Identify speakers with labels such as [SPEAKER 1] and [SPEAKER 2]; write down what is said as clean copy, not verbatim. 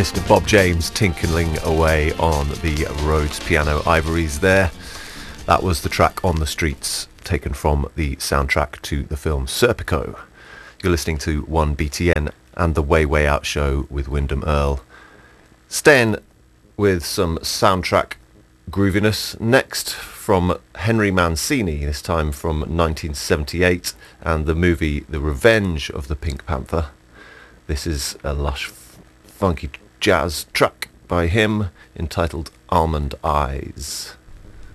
[SPEAKER 1] Mr. Bob James tinkling away on the Rhodes piano ivories there. That was the track On the Streets, taken from the soundtrack to the film Serpico. You're listening to 1BTN and the Way Way Out show with Wyndham Earl. Staying with some soundtrack grooviness. Next, from Henry Mancini, this time from 1978, and the movie The Revenge of the Pink Panther. This is a lush, funky jazz track by him entitled Almond Eyes.